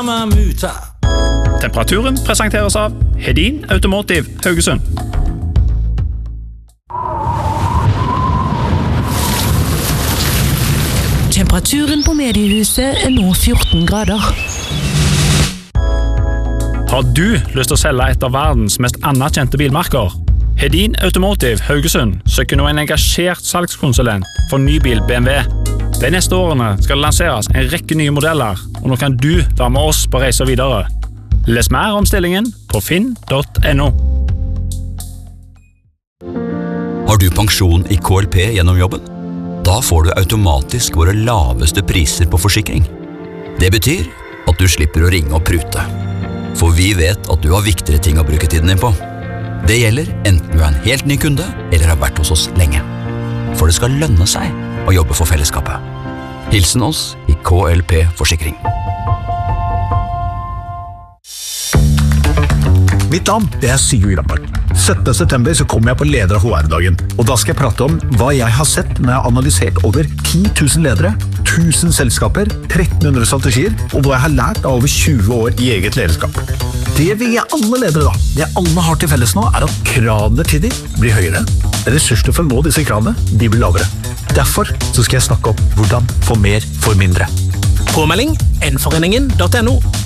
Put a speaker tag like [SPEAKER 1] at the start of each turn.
[SPEAKER 1] Mamma-muta.
[SPEAKER 2] Temperaturen presenteres av Hedin Automotive Haugesund.
[SPEAKER 3] Temperaturen på mediehuset nå 14 grader.
[SPEAKER 2] Har du lyst til å selge et av verdens mest anerkjente bilmerker? Hedin Automotive Haugesund søker nå en engasjert salgskonsulent for nybil BMW. De neste årene skal det lanseres en rekke nye modeller, og nå kan du være med oss på reise videre. Les mer om stillingen på finn.no.
[SPEAKER 4] Har du pensjon i KLP gjennom jobben? Da får du automatisk våre laveste priser på forsikring. Det betyr at du slipper å ringe og prute. For vi vet at du har viktigere ting å bruke tiden din på. Det gjelder enten du er en helt ny kunde eller har vært hos oss lenge. For det skal lønne seg å jobbe for fellesskapet. Hilsen oss i KLP Forsikring.
[SPEAKER 5] Mitt navn er Sigurd Granberg. 17. september så kommer jeg på Leder av HR-dagen, og da skal jeg prate om hva jeg har sett når jeg har analysert over 10 000 ledere, 1000 selskaper, 1300 strategier, og hva jeg har lært av over 20 år i eget lederskap. Det vil jeg alle ledere da. Det alle har til felles nå er at kravene til de blir høyere. Ressursene for å nå disse kravene, de blir lavere. Derfor så skal jeg snakke om hvordan få mer for mindre.
[SPEAKER 1] Påmelding nforeningen.no.